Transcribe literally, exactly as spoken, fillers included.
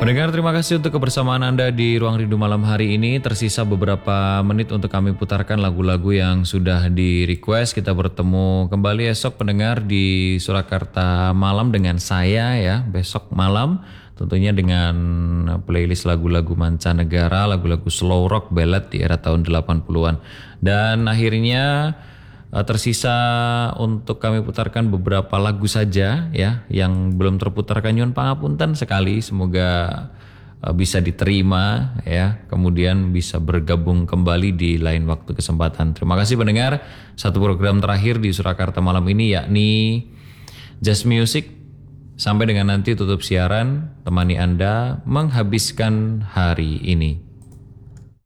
Pendengar, terima kasih untuk kebersamaan Anda di Ruang Rindu malam hari ini. Tersisa beberapa menit untuk kami putarkan lagu-lagu yang sudah di-request. Kita bertemu kembali esok pendengar di Surakarta Malam dengan saya ya, besok malam. Tentunya dengan playlist lagu-lagu mancanegara, lagu-lagu slow rock, ballad di era tahun delapan puluhan. Dan akhirnya tersisa untuk kami putarkan beberapa lagu saja ya yang belum terputarkan. Nyuwun pangapunten sekali, semoga uh, bisa diterima ya, kemudian bisa bergabung kembali di lain waktu kesempatan. Terima kasih pendengar. Satu program terakhir di Surakarta malam ini yakni Jazz Music. Sampai dengan nanti tutup siaran, temani Anda menghabiskan hari ini.